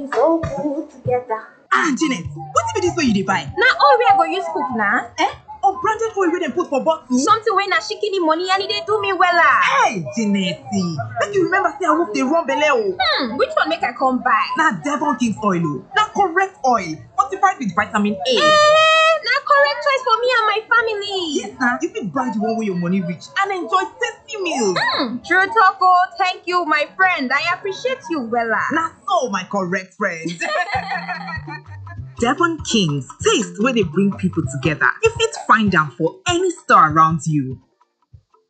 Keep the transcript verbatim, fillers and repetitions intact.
So good together. Ah, Janet, what be this way you dey buy? Na oil wey I go use cook na. Eh? Unbranded oil wey dem put for bottle? Something wey na shikini money and e dey do me wella. Hey, Janet, make you remember say I wolf dey run belle o. Hmm, which one make I come buy? Na Devon King's oil o. Na correct oil, fortified with vitamin A. Eh, na correct choice for me and my family. Yes na, you fit buy the one wey your money reach and enjoy tasty meals. Hmm, true talk o. Thank you, my friend. I appreciate you wella. Na so, my correct friend. Devon King's, taste where they bring people together. You fit find them for any store around you.